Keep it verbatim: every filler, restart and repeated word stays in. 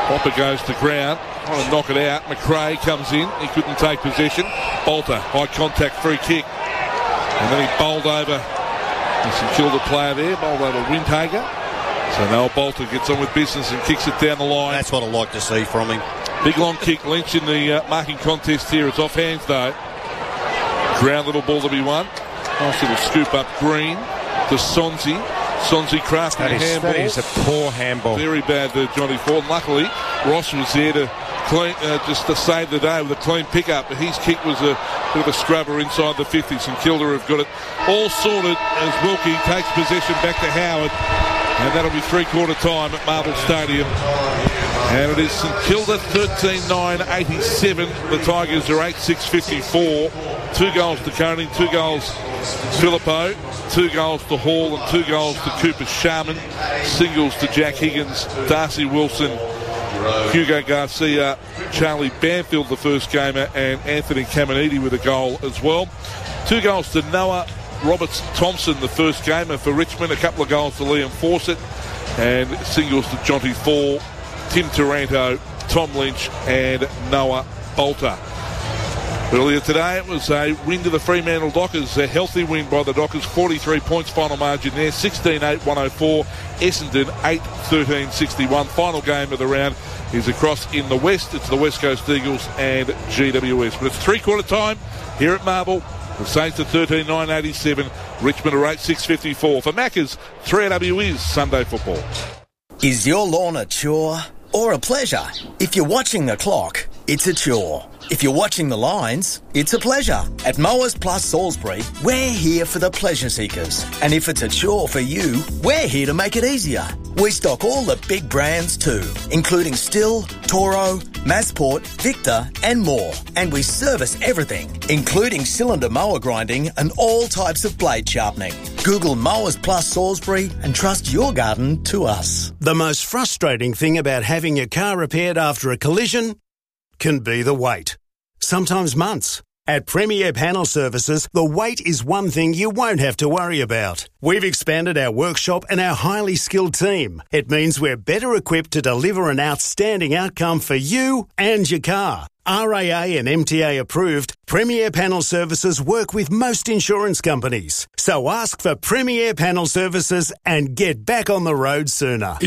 Hopper goes to ground, trying to knock it out. McRae comes in, he couldn't take possession. Bolter, high contact free kick. And then he bowled over, and killed a player there, bowled over Windhager. So Noah Bolter gets on with business and kicks it down the line. That's what I like to see from him. Big long kick, Lynch in the uh, marking contest here. It's off hands though. Ground little ball to be won. Nice little scoop up Green to Sonzi. Sonzi crafting a handball. That is a poor handball. Very bad to Johnny Ford. Luckily, Ross was there to clean, uh, just to save the day with a clean pickup. But his kick was a bit of a scrubber inside the fifty. St Kilda have got it all sorted as Wilkie takes possession back to Howard. And that'll be three-quarter time at Marvel Stadium. And it is St Kilda thirteen nine eighty-seven. The Tigers are eight six fifty-four. Two goals to Koning, two goals Filippo, two goals to Hall and two goals to Cooper Sharman. Singles to Jack Higgins, Darcy Wilson, Hugo Garcia, Charlie Banfield the first gamer, and Anthony Caminiti with a goal as well. Two goals to Noah Roberts-Thompson the first gamer for Richmond. A couple of goals to Liam Fawcett, and singles to Jonty Fall, Tim Taranto, Tom Lynch and Noah Bolter. Earlier today it was a win to the Fremantle Dockers, a healthy win by the Dockers, forty-three points final margin there, sixteen eight one oh four. Essendon eight thirteen sixty-one. Final game of the round is across in the West. It's the West Coast Eagles and G W S. But it's three-quarter time here at Marvel. The Saints are thirteen nine eighty-seven. Richmond are eight six fifty-four. For Macca's, three A W is Sunday football. Is your lawn a chore or a pleasure? If you're watching the clock, it's a chore. If you're watching the lines, it's a pleasure. At Mowers Plus Salisbury, we're here for the pleasure seekers. And if it's a chore for you, we're here to make it easier. We stock all the big brands too, including Stihl, Toro, Massport, Victor and more. And we service everything, including cylinder mower grinding and all types of blade sharpening. Google Mowers Plus Salisbury and trust your garden to us. The most frustrating thing about having your car repaired after a collision can be the wait. Sometimes months. At Premier Panel Services, the wait is one thing you won't have to worry about. We've expanded our workshop and our highly skilled team. It means we're better equipped to deliver an outstanding outcome for you and your car. R A A and M T A approved, Premier Panel Services work with most insurance companies. So ask for Premier Panel Services and get back on the road sooner.